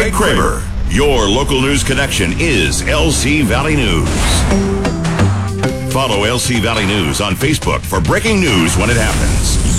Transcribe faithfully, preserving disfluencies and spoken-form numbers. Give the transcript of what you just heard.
Ray Kramer. Your local news connection is L C Valley News. Follow L C Valley News on Facebook for breaking news when it happens.